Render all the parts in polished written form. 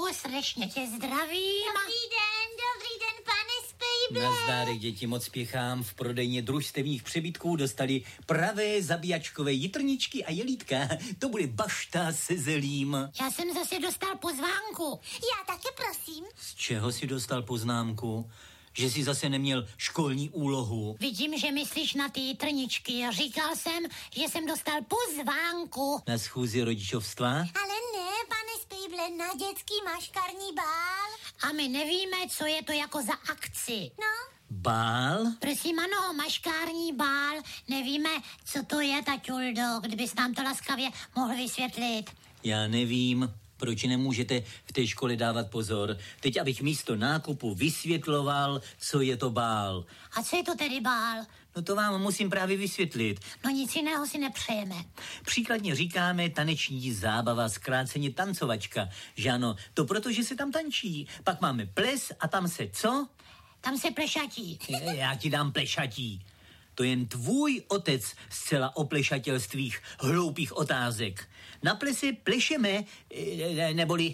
Bábko, srdečně tě zdravím. Dobrý den, pane Spejble. Nazdárek, děti, moc spěchám. V prodejně družstevních přebytků dostali pravé zabíjačkové jitrničky a jelítka. To bude bašta se zelím. Já jsem zase dostal pozvánku. Já také, prosím. Z čeho si dostal poznámku? Že jsi zase neměl školní úlohu. Vidím, že myslíš na ty jitrničky. Říkal jsem, že jsem dostal pozvánku. Na schůzi rodičovstva? Ale ne, pane Spejble, na dětský maškarní bál. A my nevíme, co je to jako za akci. No? Bál? Prosím, ano, maškární bál. Nevíme, co to je, taťuldo, kdybys nám to laskavě mohl vysvětlit. Já nevím. Proč nemůžete v té škole dávat pozor? Teď, abych místo nákupu vysvětloval, co je to bál. A co je to tedy bál? No to vám musím právě vysvětlit. No nic jiného si nepřejeme. Příkladně říkáme taneční zábava, zkráceně tancovačka. Že ano, to proto, že se tam tančí. Pak máme ples a tam se co? Tam se plešatí. Já ti dám plešatí. To jen tvůj otec zcela oplešatěl z tvých hloupých otázek. Na plese plešeme, neboli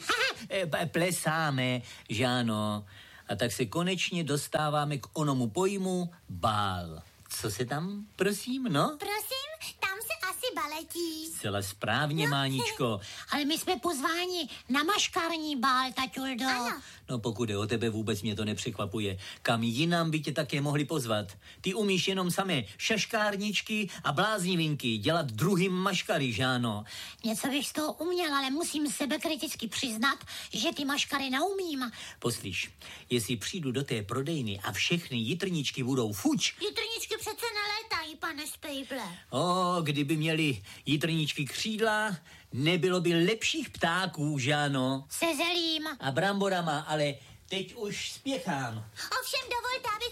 plesáme, že ano. A tak se konečně dostáváme k onomu pojmu bál. Co se tam, prosím, no? Prosím, tam se asi baletí. Zcela správně, Máničko. Ale my jsme pozváni na maškární bál, taťuldo. Ano. No pokud je o tebe, vůbec mě to nepřekvapuje. Kam jinam by tě také mohli pozvat? Ty umíš jenom samé šaškárničky a bláznivinky, dělat druhým maškary, že ano? Něco bych z toho uměl, ale musím sebekriticky přiznat, že ty maškary neumím. Poslyš, jestli přijdu do té prodejny a všechny jitrničky budou fuč. Jitrničky přece nelétají, pane Spejble. Kdyby měli jitrničky křídla, nebylo by lepších ptáků, že ano? Se zelím. A bramborama, ale teď už spěchám. Ovšem dovolte, abych